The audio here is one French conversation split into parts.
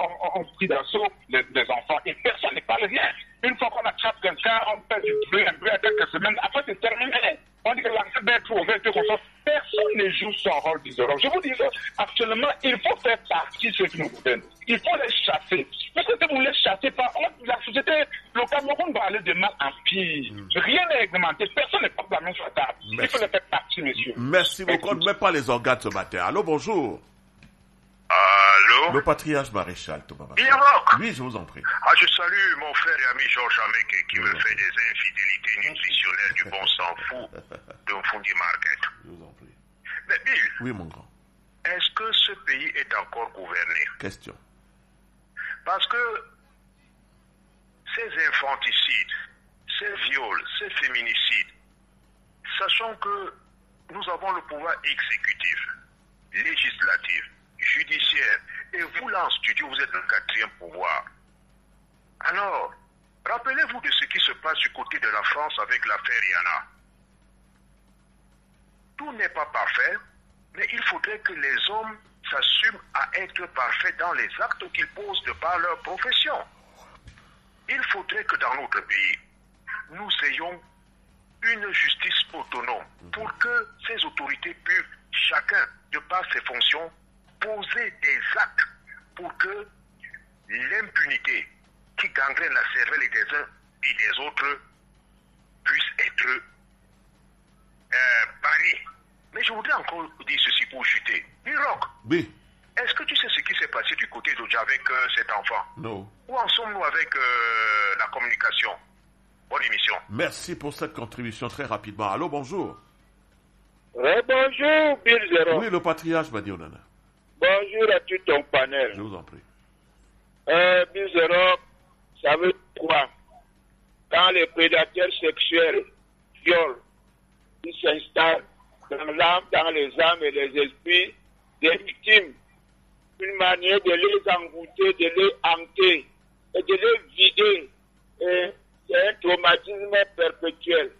on pris d'assaut les enfants et personne ne parle rien. Une fois qu'on attrape quelqu'un, on fait du bruit un peu à quelques semaines, après c'est terminé. On dit que l'enquête va être ouverte comme ça. Personne ne joue son rôle du zéro. Je vous dis actuellement, il faut faire partie de ceux qui nous gouvernent. Il faut les chasser. Parce que si vous ne les chassez pas, la société, le Cameroun va aller de mal en pire. Rien n'est réglementé. Personne n'est pas la main sur la table. Il faut les faire partie, monsieur. Merci beaucoup. On ne met pas les organes ce matin. Allô, bonjour. Allô? Le patriarche maréchal Thomas. Oui, je vous en prie. Je salue mon frère et ami Georges Ameke qui me fait des infidélités nutritionnelles du bon sang fou de Fundi Market. Je vous en prie. Mais Bill, Oui, mon grand. est-ce que ce pays est encore gouverné? Question. Parce que ces infanticides, ces viols, ces féminicides, sachant que nous avons le pouvoir exécutif, législatif, judiciaire, et vous là en studio, vous êtes le quatrième pouvoir. Alors, rappelez-vous de ce qui se passe du côté de la France avec l'affaire Yana. Tout n'est pas parfait, mais il faudrait que les hommes s'assument à être parfaits dans les actes qu'ils posent de par leur profession. Il faudrait que dans notre pays, nous ayons une justice autonome pour que ces autorités puissent, chacun, de par ses fonctions, poser des actes pour que l'impunité qui gangrène la cervelle des uns et des autres puisse être barrée. Mais je voudrais encore dire ceci pour chuter. Miroc, Oui. est-ce que tu sais ce qui s'est passé du côté d'Odja avec cet enfant? Non. Où en sommes-nous avec la communication? Bonne émission. Merci pour cette contribution très rapidement. Allô, bonjour. Bonjour, Bill Zero. Oui, le patriarche Badi Onana. Bonjour à tout ton panel. Je vous en prie. Bill Zero, ça veut dire quoi? Quand les prédateurs sexuels violent, ils s'installent dans l'âme, dans les âmes et les esprits des victimes, une manière de les envoûter, de les hanter et de les vider. Et c'est un traumatisme perpétuel.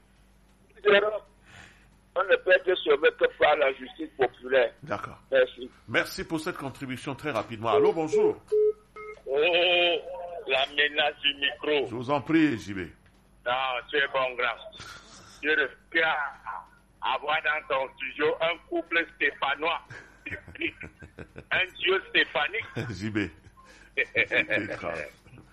On ne peut être sauvé que par la justice populaire. D'accord. Merci. Merci pour cette contribution très rapidement. Allô, bonjour. Oh, la menace du micro. Je vous en prie, JB. Non, tu es bon grand. Je refuse à avoir dans ton studio un couple stéphanois. Un dieu stéphanique. JB. C'est grave.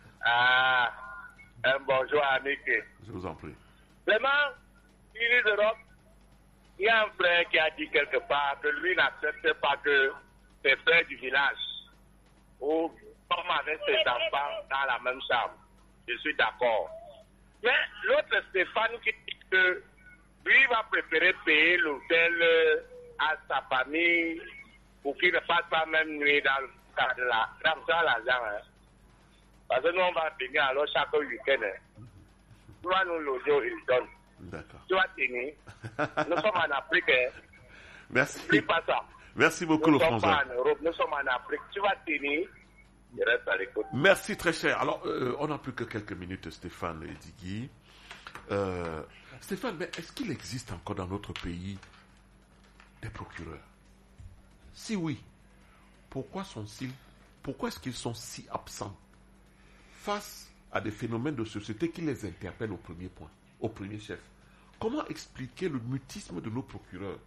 Un bonjour à Mickey. Je vous en prie. Vraiment, il d'Europe, il y a un frère qui a dit quelque part que lui n'accepte pas que ses frères du village ou comme avec ses enfants dans la même chambre. Je suis d'accord. Mais l'autre Stéphane qui dit que lui va préférer payer l'hôtel à sa famille pour qu'il ne passe pas même nuit dans le cas de la comme ça l'argent. Hein. Parce que nous on va venir alors chaque week-end. Hein. Tu vas nous loger au Hilton. D'accord. Tu vas tenir. Nous sommes en Afrique. Hein. Merci. N'oublie pas ça. Merci beaucoup, Nous le ne sommes frangin. pas en Europe, nous sommes en Afrique. Tu vas tenir. Je reste à l'écoute. Merci très cher. Alors, on n'a plus que quelques minutes, Stéphane Edigui. Stéphane, mais est-ce qu'il existe encore dans notre pays des procureurs? Si oui, pourquoi est-ce qu'ils sont si absents face à des phénomènes de société qui les interpellent au premier point, au premier chef? Comment expliquer le mutisme de nos procureurs?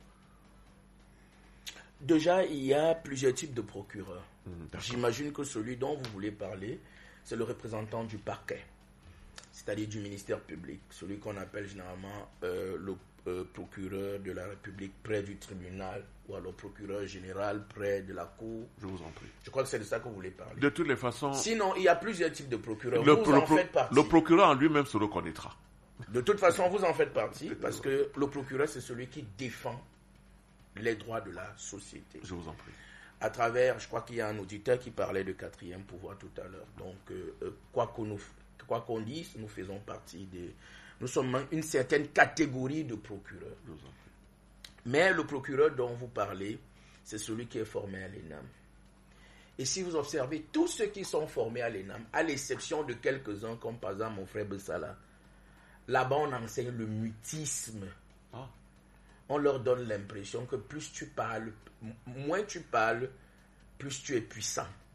Déjà, il y a plusieurs types de procureurs. J'imagine que celui dont vous voulez parler, c'est le représentant du parquet, c'est-à-dire du ministère public, celui qu'on appelle généralement le procureur de la République près du tribunal, ou alors procureur général près de la cour. Je vous en prie. Je crois que c'est de ça que vous voulez parler. De toutes les façons... Sinon, il y a plusieurs types de procureurs. Vous en faites partie. Le procureur en lui-même se reconnaîtra. De toute façon, vous en faites partie, parce que le procureur, c'est celui qui défend les droits de la société. Je vous en prie. À travers, je crois qu'il y a un auditeur qui parlait de quatrième pouvoir tout à l'heure. Donc, quoi qu'on dise, nous faisons partie nous sommes une certaine catégorie de procureurs. Je vous en prie. Mais le procureur dont vous parlez, c'est celui qui est formé à l'ENAM. Et si vous observez, tous ceux qui sont formés à l'ENAM, à l'exception de quelques-uns, comme par exemple mon frère Bessala, là-bas on enseigne le mutisme. Ah. On leur donne l'impression que plus tu parles, moins tu parles, plus tu es puissant.